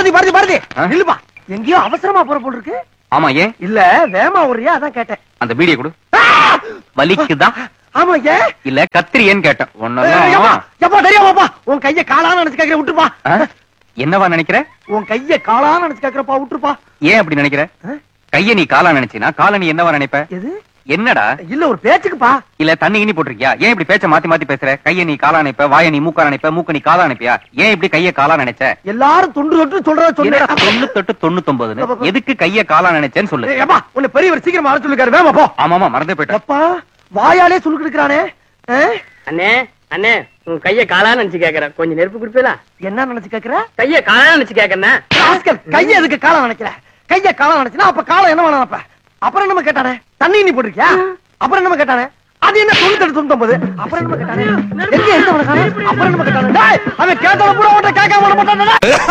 பாரதி பாரதி பாரதி இல்லப்பா, எங்கேயோ அவசரமா போற போல் இருக்கு. ஆமா, ஏன் இல்ல வேமா ஒரியா, அதான் கேட்டேன். அந்த பீடியை கொடு. வலிக்குதா? ஆமா, ஏன் இல்ல கத்திரியன்னு கேட்டேன். எப்பா தெரியாமாப்பா, உன் கைய காலான்னு நினைச்சு கேக்குற, விட்டுப்பா. என்னவா நினைக்கிற? உன் கைய காலான்னு நினைச்சு கேக்குறப்பா, விட்டுருப்பா. ஏன் அப்படி நினைக்கிற? கைய நீ காலா நினைச்சினா கால நீ என்னவா நினைப்ப? எது? என்னடா? இல்ல ஒரு பேச்சுக்குப்பா. இல்ல தண்ணி இனி போட்டிருக்கியா? ஏன் இப்படி பேச்ச மாத்தி மாத்தி பேசுற? கைய நீ காலா நினைப்ப, வாய நீ மூக்கா நினைப்ப, மூக்க நீ காலா நினைப்பியா? ஏன் இப்படி கைய காலா நினைச்ச? எல்லாரும் தொண்டு தொட்டு சொல்றத சொல்லு. 98 99 எதுக்கு கைய காலா நினைச்சேன்னு சொல்லு. ஏப்பா, உன்னை பெரியவர் சீக்கிரமா வர சொல்லிருக்காரு, வேமா போ. ஆமாமா, மறந்தே போயிட்டேன். அப்பா வாயாலே சொல்லிட்டு இருக்கிறானே. அண்ணே அண்ணே, உன் கைய காலான்னு நினைச்சு கேக்குறேன், கொஞ்சம் நெருப்பு குடுப்பீங்களா? என்ன நினைச்சு கேக்குற? கைய காலான்னு நினைச்சு கேக்குறேன். கைய எதுக்கு காலம் நினைக்கிற? கைய காலம் நினைச்சுனா அப்ப காலம் என்ன வேணும்? அப்புறம் என்ன கேட்டானே? தண்ணி நீ போட்டிருக்கியா? அப்புறம் என்ன கேட்டானே? அது என்ன 98 அப்புறம் என்ன கேட்டானே? எங்க எந்த அப்புறம் என்ன கேட்டானே? அவன் கேட்டால கூட கேட்காம மாட்டானே.